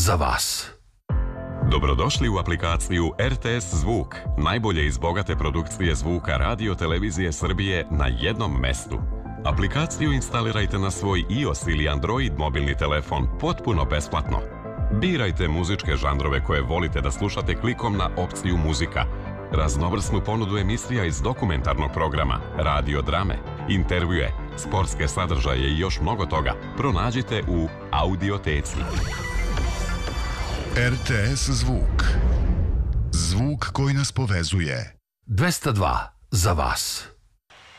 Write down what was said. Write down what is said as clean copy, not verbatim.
za vas. Dobrodošli u aplikaciju RTS Zvuk, najbolje iz bogate produkcije zvuka Radio Televizije Srbije na jednom mestu. Aplikaciju instalirajte na svoj iOS ili Android mobilni telefon potpuno besplatno. Birajte muzičke žanrove koje volite da slušate klikom na opciju muzika. Raznovrsnu ponudu emisija iz dokumentarnog programa, radio drame, intervjue, sportske sadržaje i još mnogo toga pronađite u Audioteci. RTS Zvuk. Zvuk koji nas povezuje. 202 za vas.